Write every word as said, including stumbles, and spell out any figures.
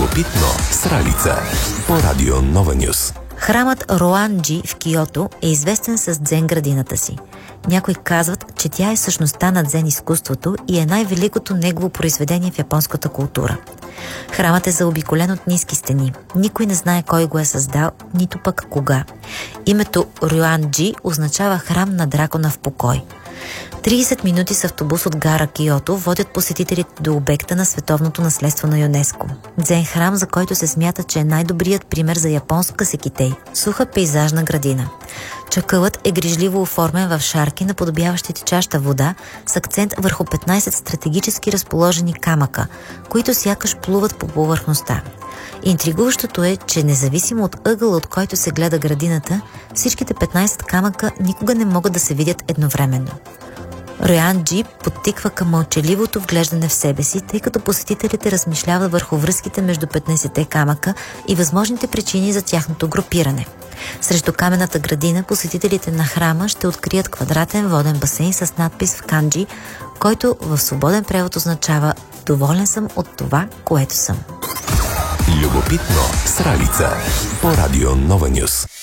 Любопитно с Ралица по Радио Нова Нюс. Храмът Роан-джи в Киото е известен с дзен градината си. Някои казват, че тя е същността на дзен изкуството и е най-великото негово произведение в японската култура. Храмът е заобиколен от ниски стени. Никой не знае кой го е създал, нито пък кога. Името Роан-джи означава храм на дракона в покой. трийсет минути с автобус от гара Киото водят посетителите до обекта на световното наследство на ЮНЕСКО. Дзен храм, за който се смята, че е най-добрият пример за японска секитей – суха пейзажна градина. Чакълът е грижливо оформен в шарки, наподобяващи течаща вода, с акцент върху петнайсет стратегически разположени камъка, които сякаш плуват по повърхността. Интригуващото е, че независимо от ъгъла, от който се гледа градината, всичките петнайсет камъка никога не могат да се видят едновременно. Роан-джи подтиква към мълчаливото вглеждане в себе си, тъй като посетителите размишляват върху връзките между петнайсетте камъка и възможните причини за тяхното групиране. Срещу каменната градина посетителите на храма ще открият квадратен воден басейн с надпис в канджи, който в свободен превод означава «Доволен съм от това, което съм». Любопитно с Ралица по Радио Нова Нюс.